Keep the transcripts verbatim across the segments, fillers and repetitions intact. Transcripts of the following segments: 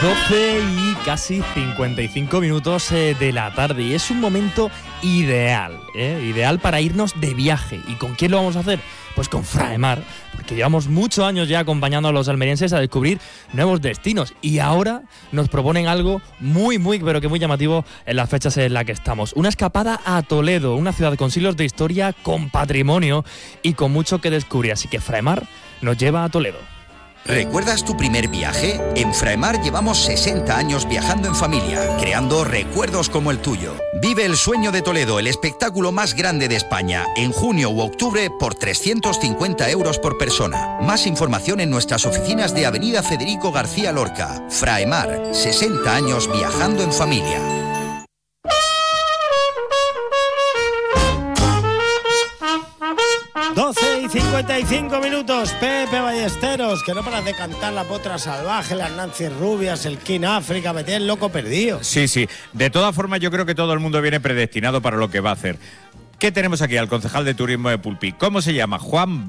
doce y casi cincuenta y cinco minutos eh, de la tarde y es un momento ideal, ¿eh? ideal para irnos de viaje. ¿Y con quién lo vamos a hacer? Pues con Fraemar, porque llevamos muchos años ya acompañando a los almerienses a descubrir nuevos destinos y ahora nos proponen algo muy, muy, pero que muy llamativo en las fechas en las que estamos. Una escapada a Toledo, una ciudad con siglos de historia, con patrimonio y con mucho que descubrir. Así que Fraemar nos lleva a Toledo. ¿Recuerdas tu primer viaje? En Fraemar llevamos sesenta años viajando en familia, creando recuerdos como el tuyo. Vive el sueño de Toledo, el espectáculo más grande de España, en junio u octubre por trescientos cincuenta euros por persona. Más información en nuestras oficinas de Avenida Federico García Lorca. Fraemar, sesenta años viajando en familia. doce y cincuenta y cinco minutos, Pepe Ballesteros, que no paras de cantar La Potra Salvaje, las Nancy Rubias, el King África, me tienes loco perdido. Sí, sí. De todas formas, yo creo que todo el mundo viene predestinado para lo que va a hacer. ¿Qué tenemos aquí? Al concejal de turismo de Pulpí. ¿Cómo se llama? Juan...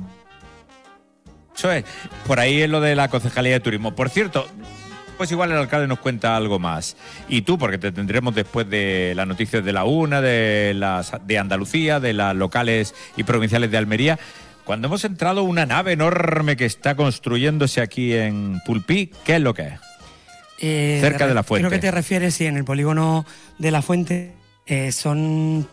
Eso es. Por ahí es lo de la concejalía de turismo. Por cierto... Pues igual el alcalde nos cuenta algo más. Y tú, porque te tendremos después de las noticias de la UNA, de las de Andalucía, de las locales y provinciales de Almería. Cuando hemos entrado una nave enorme que está construyéndose aquí en Pulpí, ¿qué es lo que es? Eh, Cerca de, de la Fuente. Creo que te refieres, sí, en el polígono de la Fuente eh, son...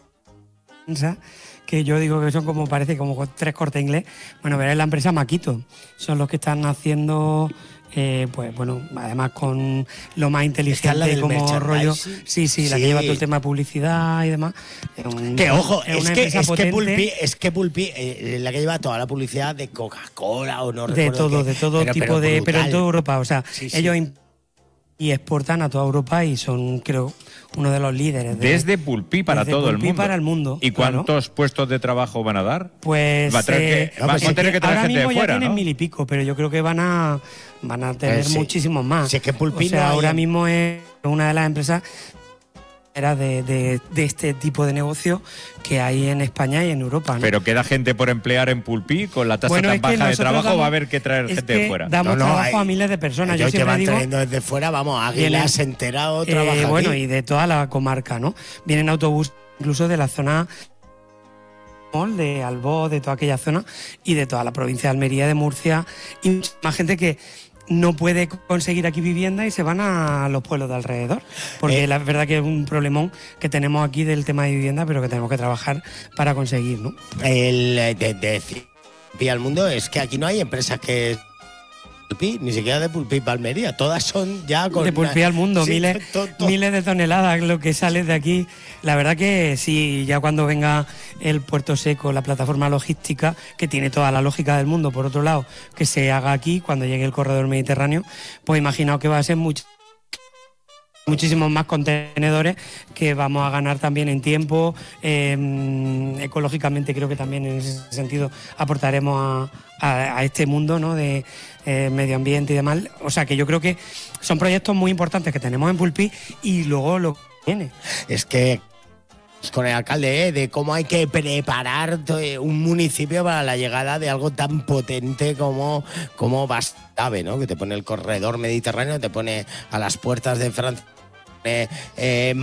que yo digo que son como, parece como tres Corte Inglés. Bueno, verás la empresa Maquito. Son los que están haciendo... Eh, pues bueno, además con lo más inteligente como rollo, sí, sí, la sí. que lleva todo el tema de publicidad y demás. Es un, que ojo, es, es, que, es, que Pulpí, es que Pulpí eh, la que lleva toda la publicidad de Coca-Cola o no de todo, que, de todo pero, tipo pero de, brutal. pero en toda Europa, o sea, sí, sí. ellos y exportan a toda Europa y son, creo, uno de los líderes. De, desde Pulpí para desde todo Pulpí el mundo. para el mundo. ¿Y cuántos claro. puestos de trabajo van a dar? Pues va a tener eh, que, va, pues a tener que traer ahora gente mismo de fuera, ya tienen ¿no? mil y pico, pero yo creo que van a van a tener eh, sí. muchísimos más. Si es que Pulpí o sea, no ahora hay... mismo es una de las empresas era de, de, de este tipo de negocio que hay en España y en Europa, ¿no? Pero queda gente por emplear en Pulpí, con la tasa bueno, tan baja de trabajo damos, va a haber que traer gente que de fuera. Damos no, no, trabajo hay, a miles de personas. Yo siempre van digo, trayendo desde fuera, vamos, Águilas, enterado, eh, trabaja bueno, aquí. y de toda la comarca, ¿no? Vienen autobús incluso de la zona de Albó, de toda aquella zona y de toda la provincia de Almería, de Murcia y más gente que no puede conseguir aquí vivienda y se van a los pueblos de alrededor. Porque eh, la verdad que es un problemón que tenemos aquí del tema de vivienda, pero que tenemos que trabajar para conseguir, ¿no? El de, de Pulpí al mundo es que aquí no hay empresas que... Pulpí, ni siquiera de Pulpí para Almería, todas son ya con... De Pulpí al mundo, sí, miles, to, to. miles de toneladas lo que sale de aquí. La verdad que sí, ya cuando venga el Puerto Seco, la plataforma logística, que tiene toda la lógica del mundo, por otro lado, que se haga aquí, cuando llegue el corredor mediterráneo, pues imaginaos que va a ser mucho... muchísimos más contenedores que vamos a ganar también en tiempo, eh, ecológicamente creo que también en ese sentido aportaremos a, a, a este mundo, ¿no? de eh, medio ambiente y demás. O sea que yo creo que son proyectos muy importantes que tenemos en Pulpí y luego lo que viene. Es que con el alcalde, ¿eh? de cómo hay que preparar un municipio para la llegada de algo tan potente como, como Bastave, ¿no? Que te pone el corredor mediterráneo, te pone a las puertas de Francia, eh, eh,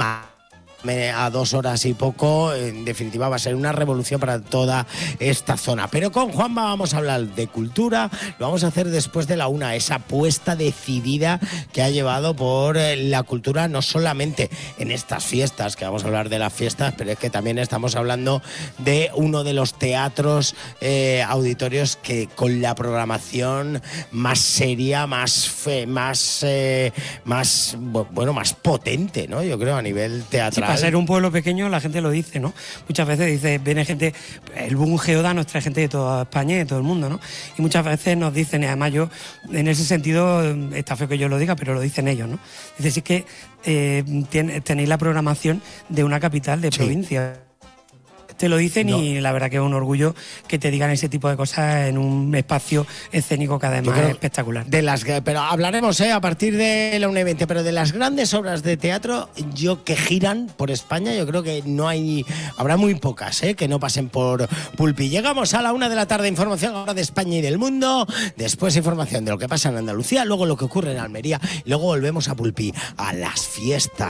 a dos horas y poco. En definitiva va a ser una revolución para toda esta zona. Pero con Juanma vamos a hablar de cultura, lo vamos a hacer después de la una, esa apuesta decidida que ha llevado por la cultura, no solamente en estas fiestas, que vamos a hablar de las fiestas, pero es que también estamos hablando de uno de los teatros, eh, auditorios que con la programación más seria, más fe, más, eh, más bueno, más potente, ¿no? Yo creo a nivel teatral. Para ser un pueblo pequeño la gente lo dice, ¿no? Muchas veces dice, viene gente, el boom Geoda nos trae gente de toda España y de todo el mundo, ¿no? Y muchas veces nos dicen, y además yo, en ese sentido, está feo que yo lo diga, pero lo dicen ellos, ¿no? Es decir, que eh, ten, tenéis la programación de una capital de sí. provincia. te lo dicen No. y la verdad que es un orgullo que te digan ese tipo de cosas en un espacio escénico que además creo es espectacular. De las, pero hablaremos ¿eh? a partir de la una y veinte, pero de las grandes obras de teatro yo que giran por España, yo creo que no hay, habrá muy pocas ¿eh? que no pasen por Pulpi. Llegamos a la una de la tarde, información ahora de España y del mundo, después información de lo que pasa en Andalucía, luego lo que ocurre en Almería y luego volvemos a Pulpi, a las fiestas.